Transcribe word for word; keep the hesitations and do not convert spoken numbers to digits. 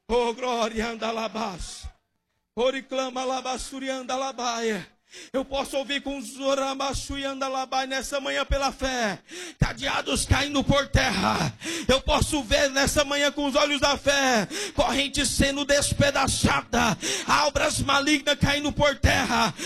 Oh, glória, anda labás. Oriclama labassurianda labaia. Eu posso ouvir com os oramassuianda labai nessa manhã pela fé. Cadeados caindo por terra. Eu posso ver nessa manhã com os olhos da fé. Correntes sendo despedaçadas. Obras malignas caindo por terra.